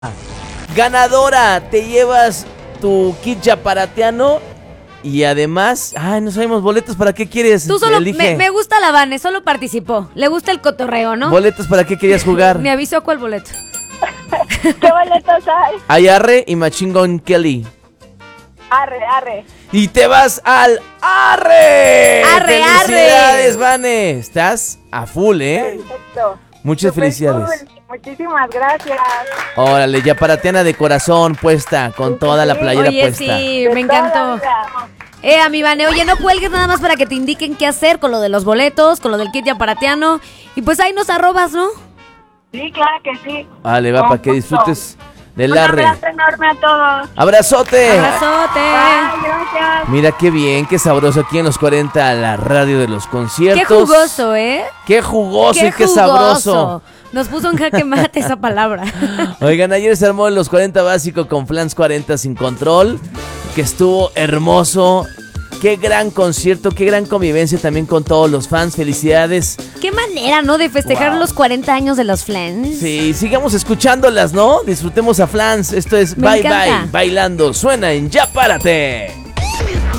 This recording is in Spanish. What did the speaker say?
Ganadora, te llevas tu kit yaparateano y además, no sabemos boletos, ¿para qué quieres? Tú solo, Elige. me gusta la Vane, solo participó. Le gusta el cotorreo, ¿no? ¿Boletos para qué querías jugar? Me avisó cuál boleto. ¿Qué boletos hay? Hay Arre y Machine Gun Kelly. Arre. Y te vas al Arre. Arre, ¡Felicidades, Vane! Estás a full, ¿eh? Perfecto. Muchas Super felicidades. cool. Muchísimas gracias. Órale, yaparateana de corazón puesta, con toda la playera Oye, puesta. sí, De me toda encantó. la vida. A mi Vane, oye, no cuelgues nada más para que te indiquen qué hacer con lo de los boletos, con lo del kit yaparateano. Y pues ahí nos arrobas, ¿no? Sí, claro que sí. Vale, va, Con para que gusto. disfrutes del Un Arre. abrazo enorme a todos. ¡Abrazote! Abrazote. Bye, gracias. Mira qué bien, qué sabroso aquí en los 40, la radio de los conciertos. Qué jugoso, ¿eh? Qué jugoso y qué jugoso. sabroso. Nos puso en jaque mate esa palabra. Oigan, ayer se armó en los 40 básico con Flans 40 sin control, que estuvo hermoso. Qué gran concierto, qué gran convivencia también con todos los fans. Felicidades. Qué manera, ¿no? De festejar Wow. los 40 años de los Flans. Sí, sigamos escuchándolas, ¿no? Disfrutemos a Flans. Esto es Me Bye encanta. Bye, bailando. Suena en Ya Párate.